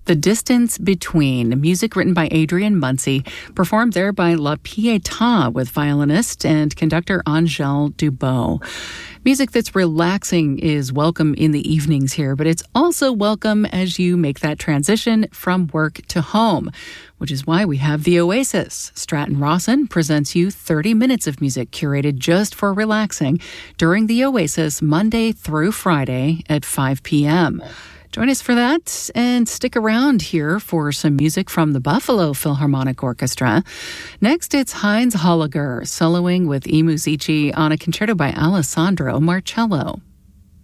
The Distance Between, music written by Adrian Muncie, performed there by La Pietà with violinist and conductor Angèle Dubot. Music that's relaxing is welcome in the evenings here, but it's also welcome as you make that transition from work to home, which is why we have The Oasis. Stratton Rawson presents you 30 minutes of music curated just for relaxing during The Oasis Monday through Friday at 5 p.m. Join us for that and stick around here for some music from the Buffalo Philharmonic Orchestra. Next, it's Heinz Holliger soloing with I Musici on a concerto by Alessandro Marcello.